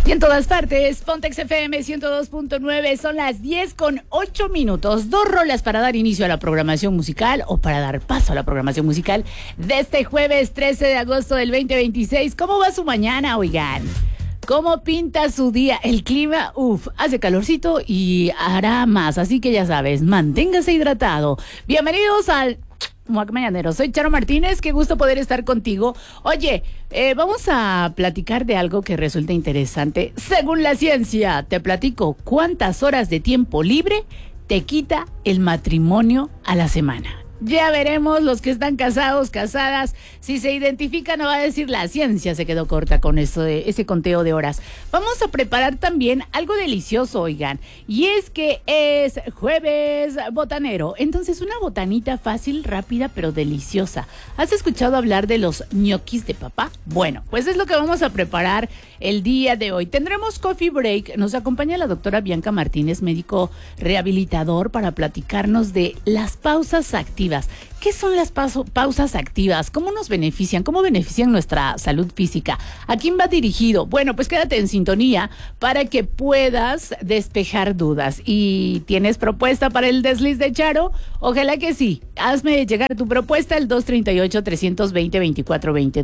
Y en todas partes, Pontex FM 102.9, son las 10:08. 2 rolas para dar inicio a la programación musical o para dar paso a la programación musical de este jueves 13 de agosto del 2026. ¿Cómo va su mañana, oigan? ¿Cómo pinta su día? El clima, hace calorcito y hará más, así que ya sabes, manténgase hidratado. Bienvenidos al Muac Mañanero. Soy Charo Martínez, qué gusto poder estar contigo. Oye, vamos a platicar de algo que resulta interesante. Según la ciencia, te platico cuántas horas de tiempo libre te quita el matrimonio a la semana. Ya veremos los que están casados, casadas, si se identifican o va a decir la ciencia se quedó corta con eso de ese conteo de horas. Vamos a preparar también algo delicioso, oigan, y es que es jueves botanero. Entonces una botanita fácil, rápida, pero deliciosa. ¿Has escuchado hablar de los ñoquis de papá? Bueno, pues es lo que vamos a preparar el día de hoy. Tendremos coffee break. Nos acompaña la doctora Bianca Martínez, médico rehabilitador, para platicarnos de las pausas activas. ¿Qué son las pausas activas? ¿Cómo nos benefician? ¿Cómo benefician nuestra salud física? ¿A quién va dirigido? Bueno, pues quédate en sintonía para que puedas despejar dudas. ¿Y tienes propuesta para el desliz de Charo? Ojalá que sí. Hazme llegar tu propuesta al 238-320-2420.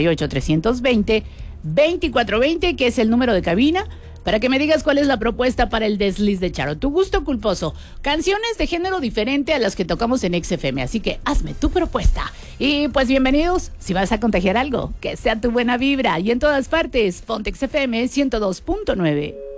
238-320-2420, que es el número de cabina, para que me digas cuál es la propuesta para el desliz de Charo. Tu gusto culposo. Canciones de género diferente a las que tocamos en XFM. Así que hazme tu propuesta. Y pues bienvenidos. Si vas a contagiar algo, que sea tu buena vibra. Y en todas partes, Pontex FM 102.9.